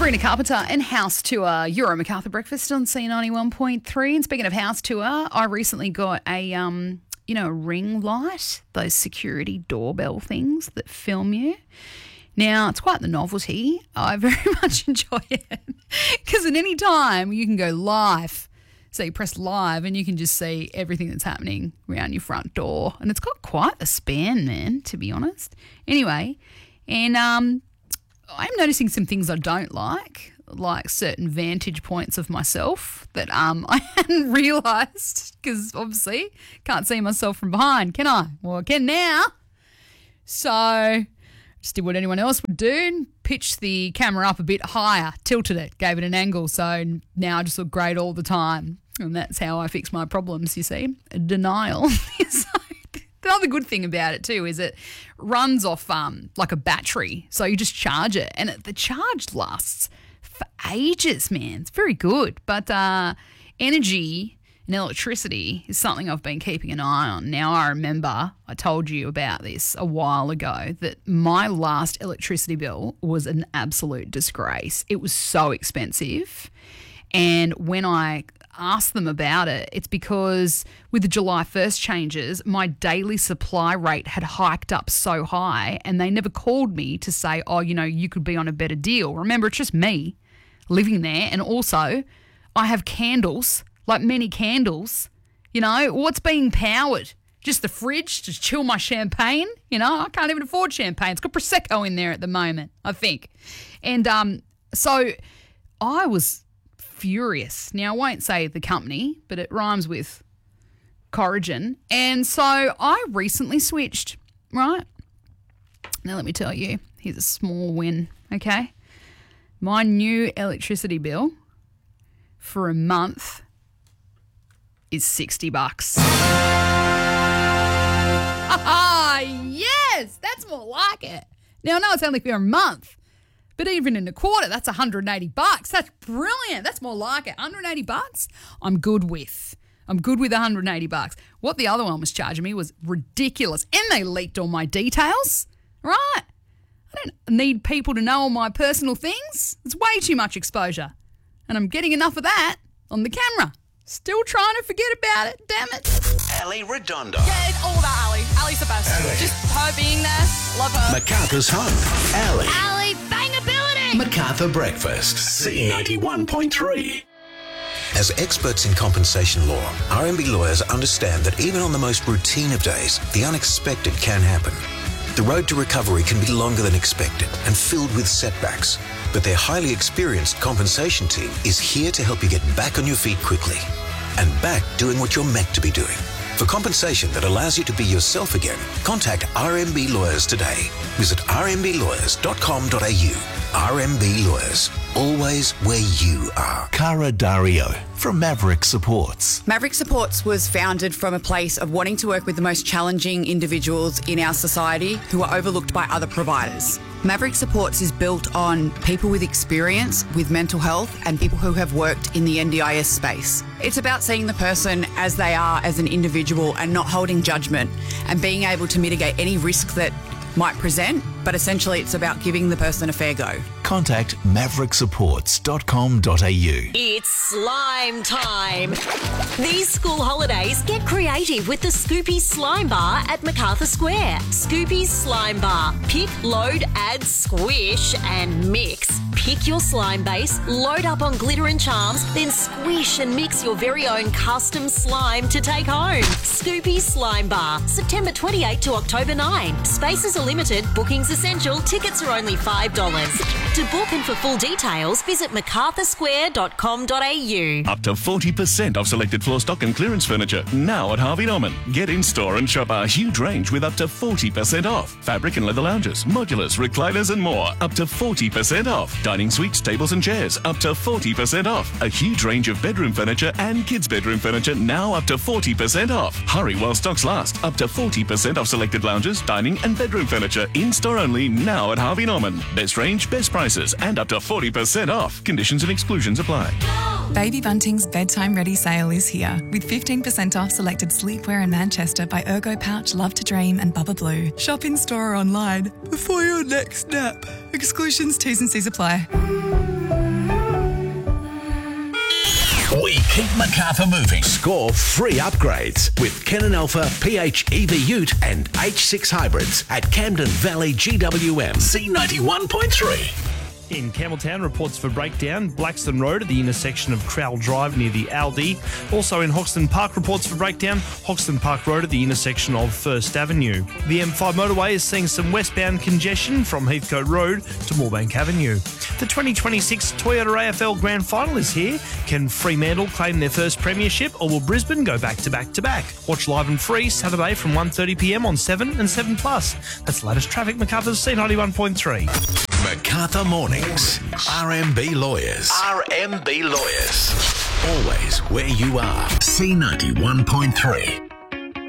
Sabrina Carpenter and House Tour. You're at Macarthur Breakfast on C91.3. And speaking of House Tour, I recently got a ring light, those security doorbell things that film you. Now, it's quite the novelty. I very much enjoy it because at any time you can go live. So you press live and you can just see everything that's happening around your front door. And it's got quite a span, man, to be honest. Anyway, and I'm noticing some things I don't like certain vantage points of myself that I hadn't realised because obviously can't see myself from behind, can I? Well, I can now. So just did what anyone else would do, pitched the camera up a bit higher, tilted it, gave it an angle, so now I just look great all the time. And that's how I fix my problems, you see. Denial. So the other good thing about it too is it runs off like a battery, so you just charge it, and the charge lasts for ages, man. It's very good. But energy and electricity is something I've been keeping an eye on. Now, I remember I told you about this a while ago that my last electricity bill was an absolute disgrace. It was so expensive. And when I asked them about it, it's because with the July 1st changes, my daily supply rate had hiked up so high and they never called me to say, oh, you could be on a better deal. Remember, it's just me living there. And also I have candles, like many candles. What's being powered? Just the fridge to chill my champagne? I can't even afford champagne. It's got Prosecco in there at the moment, I think. And so I was furious. Now, I won't say the company, but it rhymes with Corrigan. And so I recently switched, right? Now, let me tell you, here's a small win, okay? My new electricity bill for a month is $60. Yes, that's more like it. Now, I know it's only for a month, but even in a quarter, that's $180. That's brilliant. That's more like it. $180, I'm good with. I'm good with $180. What the other one was charging me was ridiculous. And they leaked all my details, right? I don't need people to know all my personal things. It's way too much exposure. And I'm getting enough of that on the camera. Still trying to forget about it, damn it. Ali Redondo. Yeah, it's all about Ali. Ali's the best. Ali. Just her being there. Love her. Macarthur's home. Ali. Ali bangability. Macarthur Breakfast. C91.3. As experts in compensation law, RMB lawyers understand that even on the most routine of days, the unexpected can happen. The road to recovery can be longer than expected and filled with setbacks. But their highly experienced compensation team is here to help you get back on your feet quickly and back doing what you're meant to be doing. For compensation that allows you to be yourself again, contact RMB Lawyers today. Visit rmblawyers.com.au. RMB Lawyers, always where you are. Cara Dario from Maverick Supports. Maverick Supports was founded from a place of wanting to work with the most challenging individuals in our society who are overlooked by other providers. Maverick Supports is built on people with experience with mental health and people who have worked in the NDIS space. It's about seeing the person as they are as an individual and not holding judgment and being able to mitigate any risk that might present, but essentially it's about giving the person a fair go. Contact mavericksupports.com.au. It's slime time. These school holidays, get creative with the Scoopy Slime Bar at Macarthur Square. Scoopy's Slime Bar. Pick, load, add, squish and mix. Pick your slime base, load up on glitter and charms, then squish and mix your very own custom slime to take home. Scoopy Slime Bar, September 28 to October 9. Spaces are limited, bookings essential, tickets are only $5. To book and for full details, visit macarthursquare.com.au. Up to 40% off selected floor stock and clearance furniture now at Harvey Norman. Get in store and shop our huge range with up to 40% off. Fabric and leather lounges, modulars, recliners and more. Up to 40% off. Dining suites, tables and chairs. Up to 40% off. A huge range of bedroom furniture and kids' bedroom furniture now up to 40% off. Hurry while stocks last. Up to 40% off selected lounges, dining and bedroom furniture. In store only now at Harvey Norman. Best range, best prices and up to 40% off. Conditions and exclusions apply. Baby Bunting's bedtime ready sale is here with 15% off selected sleepwear in Manchester by Ergo Pouch, Love to Dream and Bubba Blue. Shop in store or online before your next nap. Exclusions, T's and C's apply. Keep Macarthur moving. Score free upgrades with Canon Alpha, PHEV Ute and H6 hybrids at Camden Valley GWM. C91.3. In Campbelltown, reports for breakdown. Blackstone Road at the intersection of Crowell Drive near the Aldi. Also in Hoxton Park, reports for breakdown. Hoxton Park Road at the intersection of First Avenue. The M5 motorway is seeing some westbound congestion from Heathcote Road to Moorbank Avenue. The 2026 Toyota AFL Grand Final is here. Can Fremantle claim their first premiership, or will Brisbane go back to back to back? Watch live and free Saturday from 1:30pm on 7 and 7+. That's the latest traffic. Macarthur's C91.3. Macarthur Mornings. RMB Lawyers. RMB Lawyers. Always where you are. C91.3.